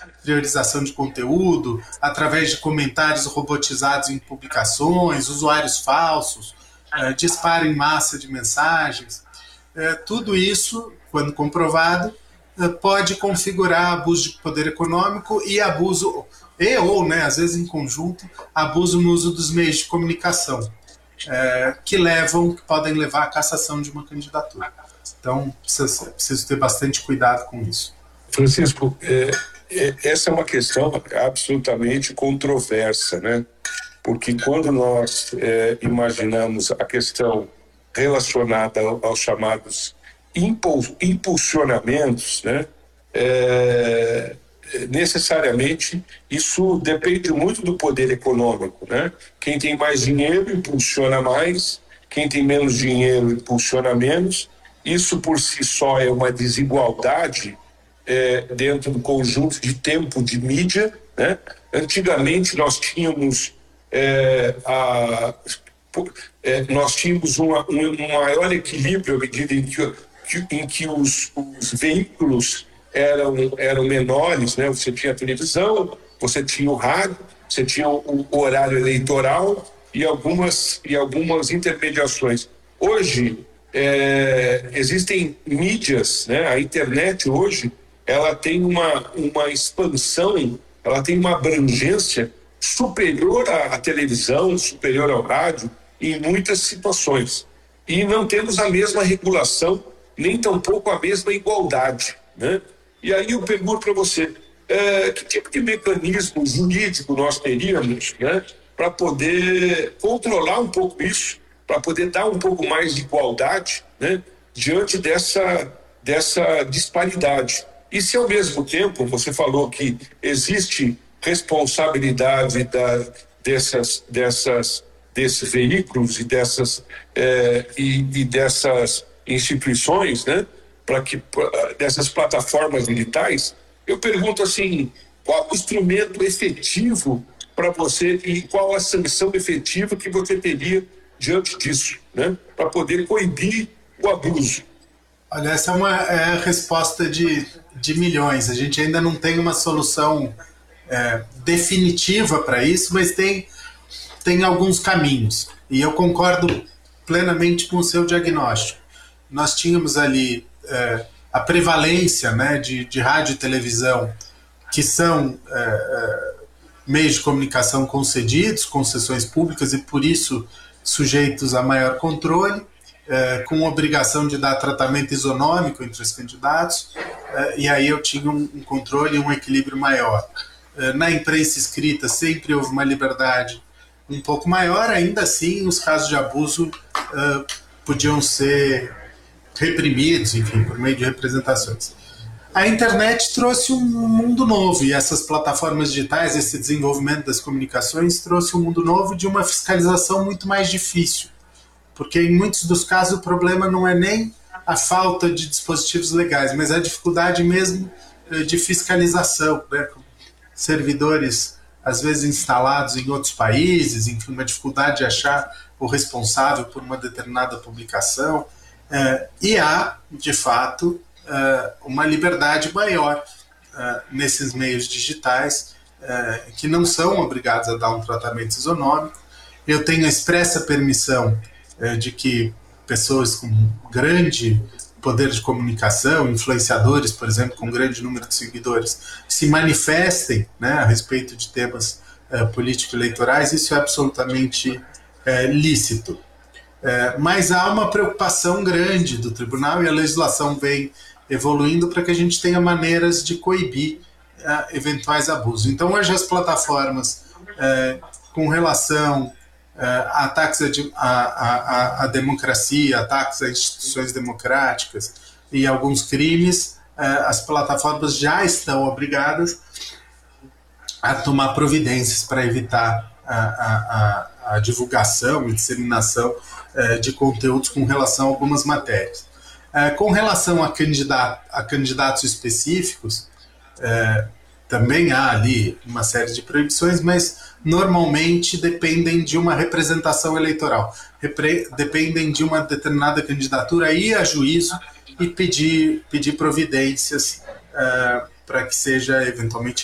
priorização de conteúdo, através de comentários robotizados em publicações, usuários falsos, disparo em massa de mensagens. Tudo isso, quando comprovado, pode configurar abuso de poder econômico e abuso, ou, né, às vezes em conjunto, abuso no uso dos meios de comunicação, que podem levar à cassação de uma candidatura. Então, preciso ter bastante cuidado com isso. Francisco, essa é uma questão absolutamente controversa, né? Porque quando nós imaginamos a questão relacionada aos chamados impulsionamentos, né? Necessariamente isso depende muito do poder econômico, né? Quem tem mais dinheiro impulsiona mais, quem tem menos dinheiro impulsiona menos. Isso por si só é uma desigualdade dentro do conjunto de tempo de mídia, né? Antigamente nós tínhamos nós tínhamos um maior equilíbrio à medida em que os veículos eram menores, né? Você tinha a televisão, você tinha o rádio, você tinha o horário eleitoral e algumas intermediações. Hoje existem mídias, né? A internet hoje ela tem uma expansão, ela tem uma abrangência superior à televisão, superior ao rádio, em muitas situações. E não temos a mesma regulação, nem tampouco a mesma igualdade, né? E aí eu pergunto para você, que tipo de mecanismo jurídico nós teríamos, né, para poder controlar um pouco isso, para poder dar um pouco mais de igualdade, né, diante dessa disparidade? E se ao mesmo tempo você falou que existe responsabilidade desses veículos e dessas instituições, né, dessas plataformas digitais, eu pergunto assim, qual o instrumento efetivo para você e qual a sanção efetiva que você teria diante disso, né, para poder coibir o abuso? Olha, essa é uma resposta de milhões. A gente ainda não tem uma solução definitiva para isso, mas tem alguns caminhos. E eu concordo plenamente com o seu diagnóstico. Nós tínhamos ali a prevalência, né, de rádio e televisão, que são meios de comunicação concedidos, concessões públicas e, por isso, sujeitos a maior controle, com obrigação de dar tratamento isonômico entre os candidatos, e aí eu tinha um controle e um equilíbrio maior. Na imprensa escrita sempre houve uma liberdade um pouco maior, ainda assim os casos de abuso podiam ser reprimidos, enfim, por meio de representações. A internet trouxe um mundo novo, e essas plataformas digitais, esse desenvolvimento das comunicações trouxe um mundo novo de uma fiscalização muito mais difícil, porque em muitos dos casos o problema não é nem a falta de dispositivos legais, mas a dificuldade mesmo de fiscalização, né? Servidores às vezes instalados em outros países, enfim, uma dificuldade de achar o responsável por uma determinada publicação, e há, de fato, uma liberdade maior nesses meios digitais, que não são obrigados a dar um tratamento isonômico. Eu tenho a expressa permissão de que pessoas com grande poder de comunicação, influenciadores, por exemplo, com grande número de seguidores, se manifestem, né, a respeito de temas político-eleitorais. Isso é absolutamente lícito. Mas há uma preocupação grande do tribunal, e a legislação vem evoluindo para que a gente tenha maneiras de coibir eventuais abusos. Então, hoje as plataformas, com relação ataques à democracia, ataques a instituições democráticas e alguns crimes, as plataformas já estão obrigadas a tomar providências para evitar a divulgação e disseminação de conteúdos com relação a algumas matérias. Com relação a candidatos específicos, também há ali uma série de proibições, mas normalmente dependem de uma representação eleitoral, dependem de uma determinada candidatura ir a juízo e pedir providências para que seja eventualmente